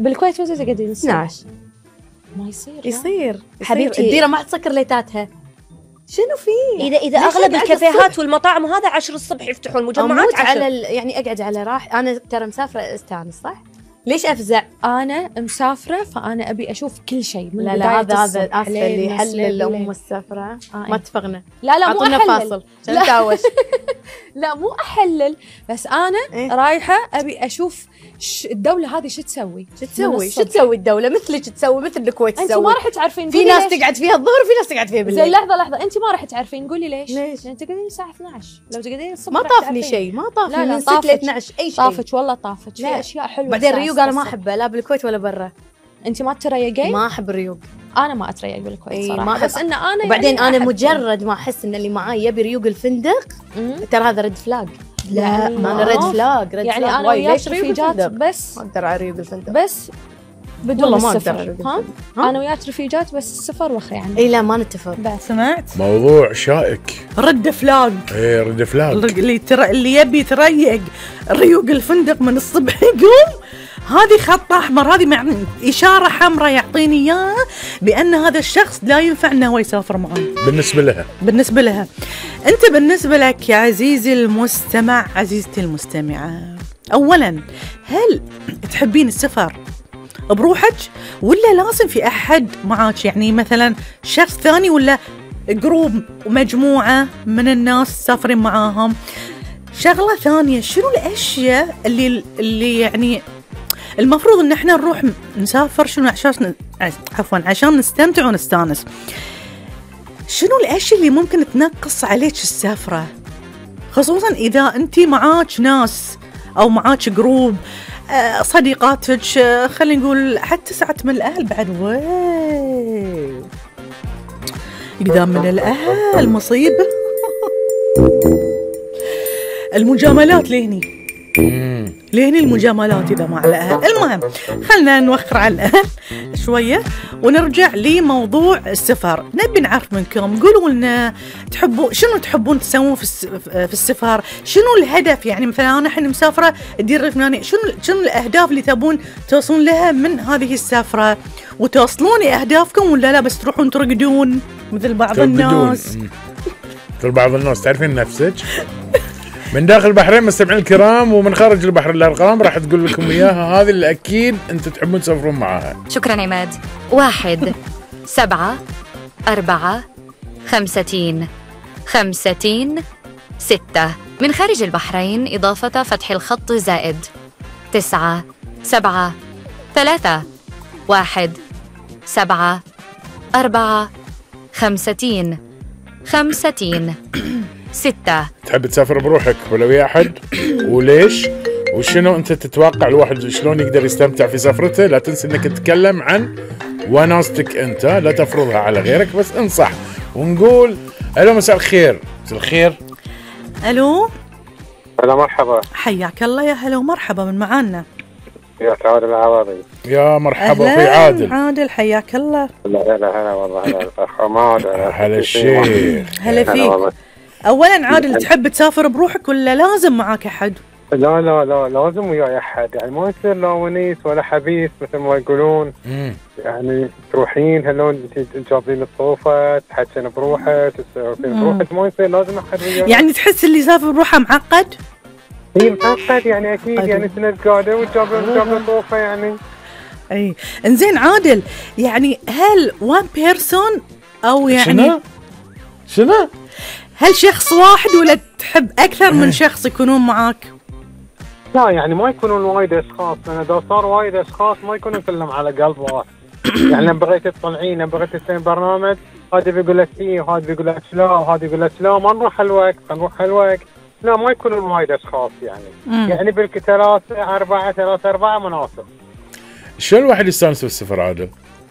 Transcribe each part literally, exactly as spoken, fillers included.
بالكويت متى تقعدين؟ اثني عشر. ما يصير. يصير حبيبتي. الديره ما تسكر ليتاتها. شنو فيه؟ اذا اذا اغلب الكافيهات والمطاعم وهذا عشر الصبح يفتحون المجمعات عشر. على ال... يعني اقعد على راح. انا ترى مسافره استانس صح؟ ليش افزع؟ انا مسافره فانا ابي اشوف كل شيء من لا لا هذا هذا اسف اللي يحلل ام السفره. آه ما اتفقنا. لا لا مو احلل. فاصل عشان نتهاوش. لا مو احلل بس انا إيه؟ رايحه ابي اشوف ش... الدوله هذه شو تسوي شو تسوي شو تسوي الدوله مثلك تسوي مثل الكويت تسوي. انت ما راح تعرفين. في ناس تقعد فيها الظهر وفي ناس تقعد فيها بالليل. زين لحظه لحظه انت ما راح تعرفين. قولي ليش؟ ليش؟ لان تقعدين الساعه اثني عشر. لو تقعدين الصبح ما طافني شيء. ما طافني. لا لا من ستة ل اثني عشر اي شيء. طافك والله طافك. في اشياء حلوه. بعدين الريوق انا ما احبه لا بالكويت ولا برا. انت ما تريقين؟ ما احب الريوق. انا ما اتريق بالكويت إيه صراحه. ما بس ان انا وبعدين يعني انا مجرد ما احس ان اللي معاي يبي ريوق الفندق ترى هذا ريد فلاج. لا يعني انا ريد فلاج ريد يعني فلاج. انا وياك رفيجات بس ما اقدر على ريوق الفندق بس بدون والله ما السفر. اقدر. ها؟ ها انا وياك رفيجات بس السفر وخ يعني. اي لا ما نتفق. سمعت موضوع شائك. رد فلاج. ايه رد فلاج. اللي ترى اللي يبي يتريق ريوق الفندق من الصبح يقوم هذه خط احمر. هذه مع اشاره حمراء يعطيني اياها بان هذا الشخص لا ينفع انه هو يسافر معه. بالنسبه لها بالنسبه لها انت بالنسبه لك يا عزيزي المستمع عزيزتي المستمعه، اولا هل تحبين السفر بروحك ولا لازم في احد معك؟ يعني مثلا شخص ثاني ولا جروب ومجموعه من الناس تسافرين معاهم؟ شغله ثانيه شنو الاشياء اللي اللي يعني المفروض ان احنا نروح نسافر شنو عشان عفوا عشان نستمتع ونستانس؟ شنو الاشياء اللي ممكن تنقص عليك السفره، خصوصا اذا انت معاك ناس او معاك جروب صديقاتك، خلينا نقول حتى ساعات من الاهل بعد. وي اذا من الاهل مصيبه. المجاملات لهني لهني المجاملات إذا مع الأهل. المهم خلنا نوخر على الأهل شوية ونرجع لموضوع السفر. نبي نعرف منكم، قولوا لنا تحبوا شنو تحبون تسوون في في السفر، شنو الهدف؟ يعني مثلا أنا الحين مسافرة الدير الفلاني، شنو شنو الأهداف اللي تبون توصلون لها من هذه السفرة؟ وتوصلون أهدافكم ولا لا بس تروحون ترقدون مثل بعض الناس؟ مثل بعض الناس. تعرفين نفسك من داخل البحرين مستمعين الكرام ومن خارج البحر الارقام راح تقول لكم اياها، هذه اللي اكيد انتم تحبون تسافرون معاها. شكرا عماد. واحد سبعة أربعة خمستين خمستين ستة من خارج البحرين إضافة فتح الخط زائد تسعة سبعة ثلاثة واحد سبعة أربعة خمستين خمستين ستة. تحب تسافر بروحك ولا ويا أحد؟ وليش؟ وشنو أنت تتوقع الواحد شلون يقدر يستمتع في سفرته؟ لا تنسى أنك تتكلم عن وناستك أنت، لا تفرضها على غيرك، بس انصح ونقول ألو مساء الخير. مساء الخير. ألو. هلا مرحبا. حياك الله يا هلا ومرحبا من معانا. يا عادل العواضي. يا مرحبا في عادل. عادل حياك الله. هلا هلا هلا والله هلا الأخ حماد. هلا الشيخ. هلا فيك. أولا عادل تحب تسافر بروحك ولا لازم معك أحد؟ لا لا لا لازم وياي أحد، يعني ما يصير لا ونيس ولا حبيس مثل ما يقولون. مم. يعني تروحين هلون تجابين الصوفة تحكين بروحك تسافرين بروحك، ما يصير لازم أحد وياي. يعني تحس اللي يسافر بروحه معقد؟ هي معقد يعني أكيد أدو. يعني سنة قاعدة وتجابين تجابين الصوفة يعني. أي إنزين عادل، يعني هل وان بيرسون أو يعني شنو؟ شنو؟ هل شخص واحد ولا تحب أكثر من شخص يكونون معاك؟ لا يعني ما يكونون وايد أشخاص، لأن إذا صار وايد أشخاص ما يكونون كلهم على قلب واحد. يعني بغيت تطلعين بغيت تسوين برنامج، هذا بيقول لك إيه وهذا بيقول لك لا وهذا بيقول لك لا، ما نروح هالوقت نروح هالوقت. لا ما يكونون وايد أشخاص يعني. مم. يعني بالكثلاثة أربعة ثلاثة أربعة مناسب. شلون الواحد يستانس بالسفر عادل؟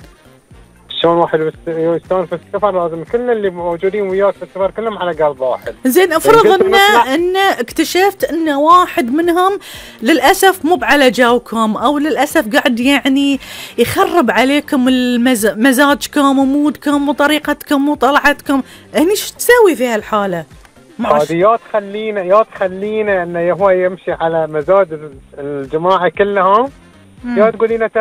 شلون واحد يستانس في السفر؟ لازم كل اللي موجودين وياك في السفر كلهم على قلب واحد. زين افرض ان ان اكتشفت ان واحد منهم للاسف مو على جوكم او للاسف قاعد يعني يخرب عليكم مزاجكم ومودكم وطريقتكم وطلعتكم، هني شو تسوي في هالحاله؟ هذه يا تخلينا يا تخلينا انه هو يمشي على مزاج الجماعه كلهم، يا تقولين